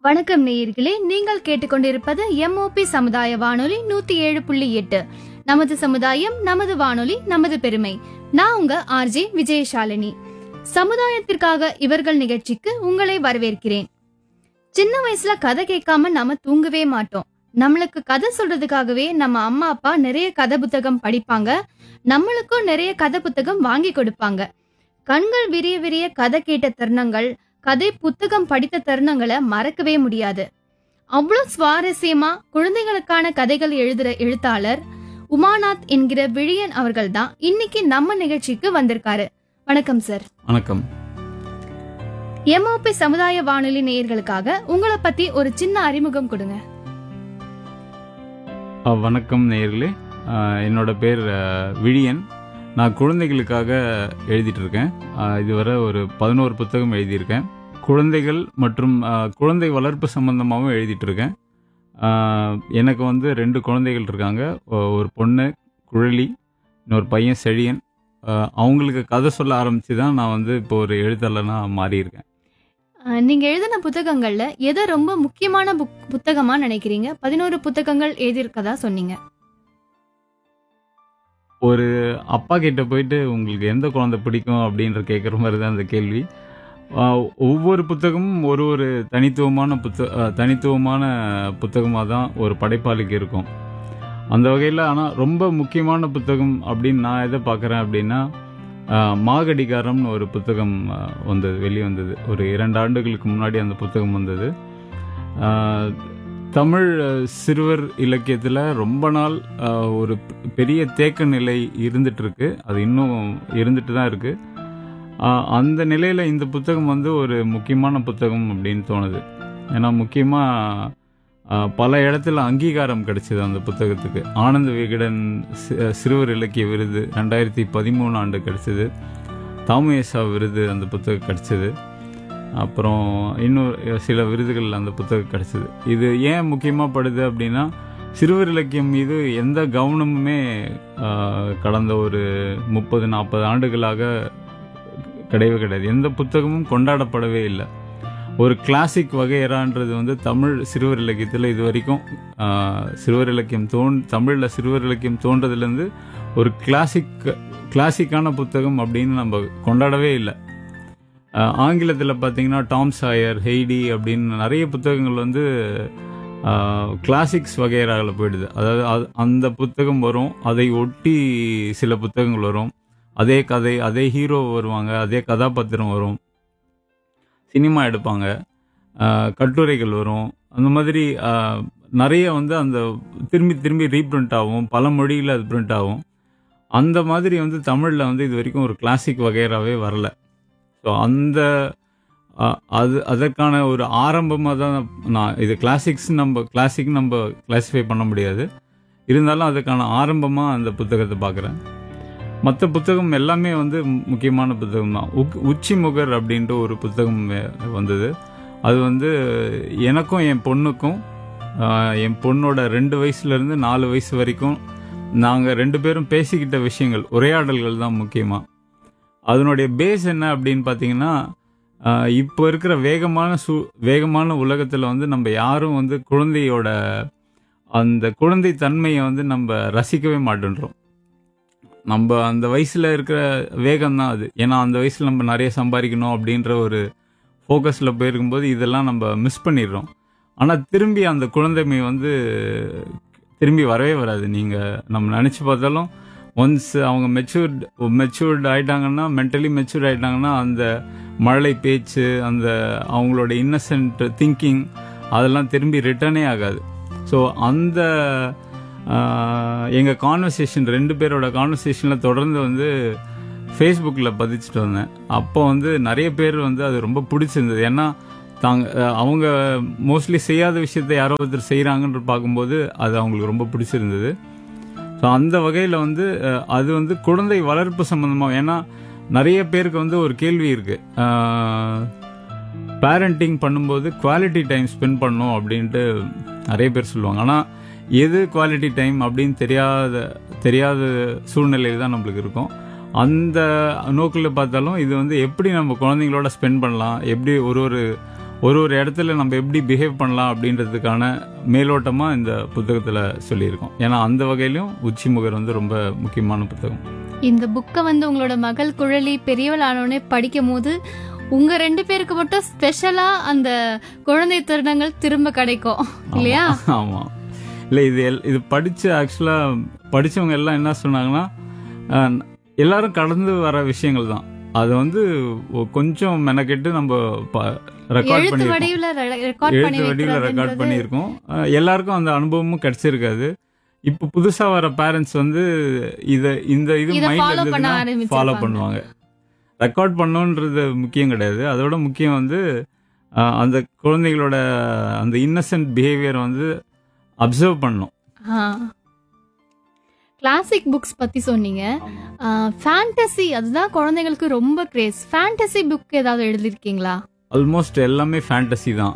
வணக்கம் நேயர்களே, நீங்கள் கேட்டுக்கொண்டிருப்பது MOP சமுதாய வானொலி 107.8. நமது சமுதாயம் நமது வானொலி நமது பெருமை. நான் உங்க RJ விஜயசாலினி. சமுதாயத்திற்காக இவர்கள் நிகழ்ச்சிக்கு உங்களை வரவேற்கிறேன். சின்ன வயசுல கதை கேட்காம நாம தூங்கவே மாட்டோம். நம்மளுக்கு கதை சொல்றதுக்காகவே நம்ம அம்மா அப்பா நிறைய கதை புத்தகம் படிப்பாங்க. நம்மளுக்கும் நிறைய கதை புத்தகம் வாங்கி கொடுப்பாங்க. கண்கள் விரிய விரிய கதை கேட்ட தருணங்கள், கதை புத்தகம் படித்த தருணங்களை மறக்கவே முடியாது. அவ்வளவு சுவாரஸ்யமா குழந்தைகளுக்கான கதைகள் எழுதுற எழுத்தாளர் உமாநாத் என்கிற விழியன் அவர்கள் தான் இன்னைக்கு நம்ம நிகழ்ச்சிக்கு வந்திருக்காரு. வணக்கம் சார். வணக்கம். MOP சமுதாய வானொலி நேயர்களுக்காக உங்களை பத்தி ஒரு சின்ன அறிமுகம் கொடுங்க. வணக்கம் நேயர்களே, என்னோட பேர் விழியன். நான் குழந்தைகளுக்காக எழுதிட்டு இருக்கேன். இதுவரை ஒரு 11 புத்தகம் எழுதியிருக்கேன். குழந்தைகள் மற்றும் குழந்தை வளர்ப்பு சம்பந்தமாகவும் எழுதிட்டு இருக்கேன். எனக்கு 2 குழந்தைகள் இருக்காங்க. ஒரு பொண்ணு குழலி, இன்னொரு பையன் செழியன். அவங்களுக்கு கதை சொல்ல ஆரம்பித்து தான் நான் இப்போ ஒரு எழுத்தாளனாக மாறியிருக்கேன். நீங்க எழுதின புத்தகங்கள்ல எதை ரொம்ப முக்கியமான புத்தகமா நினைக்கிறீங்க? 11 புத்தகங்கள் எழுதியிருக்கதா சொன்னீங்க. ஒரு அப்பா கிட்ட போயிட்டு உங்களுக்கு எந்த குழந்தை பிடிக்கும் அப்படின்ற கேட்குற மாதிரி தான் அந்த கேள்வி. ஒவ்வொரு புத்தகமும் ஒரு தனித்துவமான புத்தகமாக தான் ஒரு படைப்பாளிக்கு இருக்கும். அந்த வகையில் ஆனால் ரொம்ப முக்கியமான புத்தகம் அப்படின்னு நான் எதை பார்க்குறேன் அப்படின்னா, மாகடிகாரம்னு ஒரு புத்தகம் வெளிவந்தது. ஒரு 2 ஆண்டுகளுக்கு முன்னாடி அந்த புத்தகம் வந்தது. தமிழ் சிறுவர் இலக்கியத்தில் ரொம்ப நாள் ஒரு பெரிய தேக்க நிலை இருந்துட்டு இருக்கு. அது இன்னும் இருந்துட்டு தான் இருக்கு. அந்த நிலையில் இந்த புத்தகம் ஒரு முக்கியமான புத்தகம் அப்படின்னு தோணுது. ஏன்னா முக்கியமாக பல இடத்துல அங்கீகாரம் கிடைச்சிது அந்த புத்தகத்துக்கு. ஆனந்த விகடன் சிறுவர் இலக்கிய விருது 2013 ஆண்டு கிடைச்சிது. தாமுயசா விருது அந்த புத்தகம் கிடைச்சிது. அப்புறம் இன்னும் சில விருதுகள் அந்த புத்தகம் கிடைச்சிது. இது ஏன் முக்கியமாக படுது அப்படின்னா, சிறுவர் இலக்கியம் மீது எந்த கவனமுமே கடந்த ஒரு 30-40 ஆண்டுகளாக கிடையவே கிடையாது. எந்த புத்தகமும் கொண்டாடப்படவே இல்லை. ஒரு கிளாசிக் வகையறான்றது தமிழ் சிறுவர் இலக்கியத்தில் இது வரைக்கும் சிறுவர் இலக்கியம் தமிழில் சிறுவர் இலக்கியம் தோன்றதுலேருந்து ஒரு கிளாசிக்கான புத்தகம் அப்படின்னு நம்ம கொண்டாடவே இல்லை. ஆங்கிலத்தில் பார்த்தீங்கன்னா டாம் சாயர், ஹெய்டி அப்படின்னு நிறைய புத்தகங்கள் கிளாசிக்ஸ் வகையறாவில் போயிடுது. அதாவது அந்த புத்தகம் வரும், அதை ஒட்டி சில புத்தகங்கள் வரும், அதே கதை, அதே ஹீரோ வருவாங்க, அதே கதாபாத்திரம் வரும், சினிமா எடுப்பாங்க, கட்டுரைகள் வரும். அந்த மாதிரி நிறைய அந்த திரும்பி திரும்பி ரீப்ரிண்ட் ஆகும், பல மொழியில் அது பிரிண்ட் ஆகும். அந்த மாதிரி தமிழில் இது வரைக்கும் ஒரு கிளாசிக் வகையறாவே வரல. ஸோ அதற்கான ஒரு ஆரம்பமாக தான் நான் இது கிளாசிக் நம்ம கிளாஸிஃபை பண்ண முடியாது. இருந்தாலும் அதுக்கான ஆரம்பமாக அந்த புத்தகத்தை பார்க்குறேன். மற்ற புத்தகம் எல்லாமே முக்கியமான புத்தகம் தான். உச்சிமுகர் அப்படின்ட்டு ஒரு புத்தகம் வந்தது. அது எனக்கும் என் பொண்ணுக்கும், என் பொண்ணோட 2 வயசுலேருந்து 4 வயசு வரைக்கும் நாங்கள் 2 பேரும் பேசிக்கிட்ட விஷயங்கள், உரையாடல்கள் தான் முக்கியமாக. அதனுடைய பேஸ் என்ன அப்படின்னு பார்த்தீங்கன்னா, இப்போ இருக்கிற வேகமான உலகத்தில் நம்ம யாரும் குழந்தையோட அந்த குழந்தை தன்மையை நம்ம ரசிக்கவே மாட்டேன்றோம். நம்ம அந்த வயசில் இருக்கிற வேகம் தான் அது. ஏன்னா அந்த வயசில் நம்ம நிறைய சம்பாதிக்கணும் அப்படின்ற ஒரு ஃபோக்கஸில் போயிருக்கும்போது இதெல்லாம் நம்ம மிஸ் பண்ணிடுறோம். ஆனால் திரும்பி அந்த குழந்தைமை திரும்பி வரவே வராது. நம்ம நினச்சி பார்த்தாலும் ஒன்ஸ் அவங்க மெச்சூர்ட் ஆகிட்டாங்கன்னா, மென்டலி மெச்சூர்ட் ஆகிட்டாங்கன்னா, அந்த மழலை பேச்சு, அந்த அவங்களோட இன்னசென்ட் திங்கிங் அதெல்லாம் திரும்பி ரிட்டர்னே ஆகாது. ஸோ அந்த எங்கள் கான்வர்சேஷன் 2 பேரோட கான்வர்சேஷனில் தொடர்ந்து ஃபேஸ்புக்கில் பதிச்சுட்டு வந்தேன். அப்போ நிறைய பேர் அது ரொம்ப பிடிச்சிருந்தது. ஏன்னா அவங்க மோஸ்ட்லி செய்யாத விஷயத்த யாரோ ஒருத்தர் செய்கிறாங்கன்ற பார்க்கும்போது அது அவங்களுக்கு ரொம்ப பிடிச்சிருந்தது. ஸோ அந்த வகையில் அது குழந்தை வளர்ப்பு சம்மந்தமாக. ஏன்னா நிறைய பேருக்கு ஒரு கேள்வி இருக்குது, பேரண்டிங் பண்ணும்போது குவாலிட்டி டைம் ஸ்பெண்ட் பண்ணணும் அப்படின்ட்டு நிறைய பேர் சொல்லுவாங்க. ஆனால் எது குவாலிட்டி டைம் அப்படின்னு தெரியாத சூழ்நிலையில் தான் நம்மளுக்கு இருக்கும். அந்த நோக்கில் பார்த்தாலும் இது எப்படி நம்ம குழந்தைங்களோட ஸ்பெண்ட் பண்ணலாம், எப்படி ஒரு ஒரு ஒரு இடத்துல நம்ம எப்படி பிஹேவ் பண்ணலாம் அப்படின்றதுக்கான மேலோட்டமாக இந்த புத்தகத்தில் சொல்லியிருக்கோம். ஏன்னா அந்த வகையிலும் உச்சிமுகர் வந்து ரொம்ப முக்கியமான புத்தகம். இந்த புக்கை வந்து உங்களோட மகள் குழலி பெரியவள் ஆனோடனே படிக்கும் போது உங்க 2 பேருக்கு மட்டும் ஸ்பெஷலா அந்த குழந்தை தருணங்கள் திரும்ப கிடைக்கும் இல்லையா? ஆமாம். இல்லை, இது படித்து ஆக்சுவலாக படித்தவங்க எல்லாம் என்ன சொன்னாங்கன்னா, எல்லாரும் கடந்து வர விஷயங்கள் தான். அது வந்து கொஞ்சம் மெனக்கெட்டு நம்ம ரெக்கார்ட் எழுத்து வடிவில் ரெக்கார்ட் பண்ணியிருக்கோம். எல்லாருக்கும் அந்த அனுபவமும் கிடைச்சிருக்காது. இப்போ புதுசாக வர பேரண்ட்ஸ் வந்து இந்த மைண்ட் ஃபாலோ பண்ணுவாங்க. ரெக்கார்ட் பண்ணணுன்றது முக்கியம் கிடையாது. அதோட முக்கியம் வந்து அந்த குழந்தைகளோட அந்த இன்னசென்ட் பிஹேவியர் வந்து அப்சர்வ் பண்ணணும். கிளாசிக் புக்ஸ் பத்தி சொன்னீங்க. ஃபேண்டசி அதுதான் குழந்தைகளுக்கு ரொம்ப கிரேஸ். ஃபேண்டசி புக் ஏதாவது எழுதிருக்கீங்களா? ஆல்மோஸ்ட் எல்லாமே ஃபேண்டசி தான்.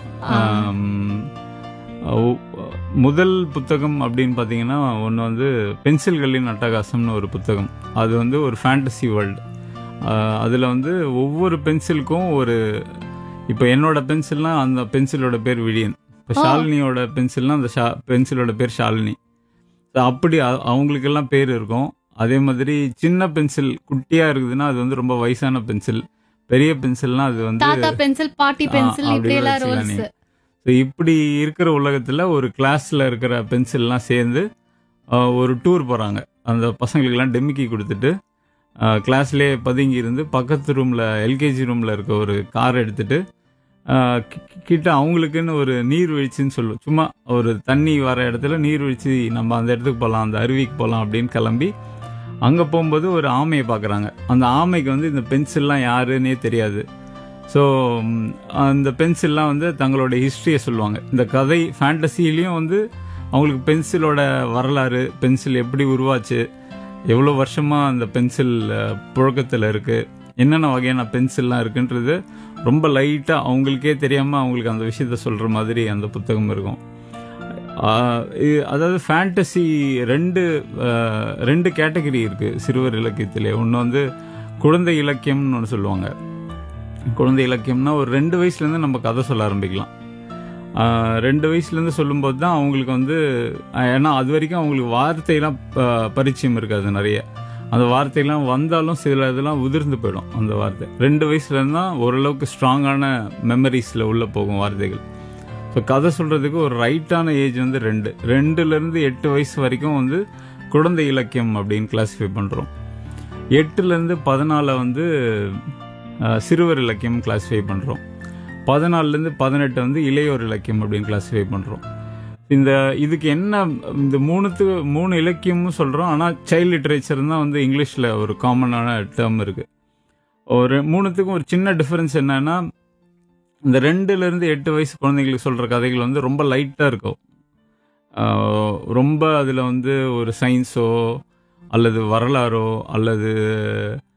முதல் புத்தகம் அப்படின்னு பார்த்தீங்கன்னா ஒன்று வந்து பென்சில்களின் அட்டகாசம்னு ஒரு புத்தகம். அது வந்து ஒரு ஃபேண்டசி வேர்ல்டு. அதில் வந்து ஒவ்வொரு பென்சிலுக்கும் ஒரு, இப்போ என்னோட பென்சில்னா அந்த பென்சிலோட பேர் விடியன், இப்போ ஷாலினியோட பென்சில்னா அந்த பென்சிலோட பேர் ஷாலினி. அப்படி அவங்களுக்கெல்லாம் பேர் இருக்கும். அதே மாதிரி சின்ன பென்சில் குட்டியாக இருக்குதுன்னா அது வந்து ரொம்ப வயசான பென்சில், பெரிய பென்சில்னா அது வந்து தாத்தா பென்சில், பாட்டி பென்சில், இப்படியெல்லாம் ரோல்ஸ். இப்படி இருக்கிற உலகத்தில் ஒரு கிளாஸில் இருக்கிற பென்சில்லாம் சேர்ந்து ஒரு டூர் போகிறாங்க. அந்த பசங்களுக்கெல்லாம் டெமிக்கி கொடுத்துட்டு கிளாஸ்லேயே பதுங்கி இருந்து பக்கத்து ரூமில் எல்கேஜி ரூமில் இருக்க ஒரு கார் எடுத்துகிட்டு கிட்ட அவங்களுக்குன்னு ஒரு நீர்வீழ்ச்சின்னு சொல்லுவோம். சும்மா ஒரு தண்ணி வர இடத்துல நீர்வீழ்ச்சி, நம்ம அந்த இடத்துக்கு போகலாம், அந்த அருவிக்கு போகலாம் அப்படின்னு கிளம்பி அங்கே போகும்போது ஒரு ஆமையை பார்க்குறாங்க. அந்த ஆமைக்கு வந்து இந்த பென்சில்லாம் யாருன்னே தெரியாது. ஸோ அந்த பென்சில்லாம் வந்து தங்களோட ஹிஸ்ட்ரியை சொல்லுவாங்க. இந்த கதை ஃபேண்டசிலையும் வந்து அவங்களுக்கு பென்சிலோட வரலாறு, பென்சில் எப்படி உருவாச்சு, எவ்வளோ வருஷமாக அந்த பென்சில் புழக்கத்தில் இருக்குது, என்னென்ன வகையான பென்சில்லாம் இருக்குன்றது ரொம்ப லைட்டாக அவங்களுக்கே தெரியாமல் அவங்களுக்கு அந்த விஷயத்த சொல்கிற மாதிரி அந்த புத்தகம் இருக்கும். அதாவது ஃபேண்டசி ரெண்டு கேட்டகரி இருக்குது சிறுவர் இலக்கியத்திலே. ஒன்று வந்து குழந்தை இலக்கியம்னு ஒன்று சொல்லுவாங்க. குழந்தை இலக்கியம்னா ஒரு 2 வயசுலேருந்து நம்ம கதை சொல்ல ஆரம்பிக்கலாம். 2 வயசுலேருந்து சொல்லும்போது தான் அவங்களுக்கு வந்து, ஏன்னா அது வரைக்கும் அவங்களுக்கு வார்த்தையெல்லாம் பரிச்சயம் இருக்காது நிறைய. அந்த வார்த்தையெல்லாம் வந்தாலும் சில இதெல்லாம் உதிர்ந்து போயிடும் அந்த வார்த்தை. 2 வயசுலேருந்து தான் ஓரளவுக்கு ஸ்ட்ராங்கான மெமரிஸில் உள்ளே போகும் வார்த்தைகள். ஸோ கதை சொல்கிறதுக்கு ஒரு ரைட்டான ஏஜ் வந்து 2லேருந்து 8 வயசு வரைக்கும் வந்து குழந்தை இலக்கியம் அப்படின்னு கிளாஸிஃபை பண்ணுறோம். 8லேருந்து 14 வந்து சிறுவர் இலக்கியம் கிளாஸிஃபை பண்ணுறோம். 14லேருந்து 18 வந்து இளையோர் இலக்கியம் அப்படின்னு கிளாஸிஃபை பண்ணுறோம். இதுக்கு என்ன, இந்த 3 இலக்கியமும் சொல்கிறோம். ஆனால் சைல்டு லிட்ரேச்சர் தான் வந்து இங்கிலீஷில் ஒரு காமனான டேர்ம் இருக்குது. ஒரு 3த்துக்கும் ஒரு சின்ன டிஃப்ரென்ஸ் என்னன்னா, இந்த 2லேருந்து 8 வயசு குழந்தைங்களுக்கு சொல்கிற கதைகள் வந்து ரொம்ப லைட்டாக இருக்கும். ரொம்ப அதில் வந்து ஒரு சயின்ஸோ அல்லது வரலாறோ அல்லது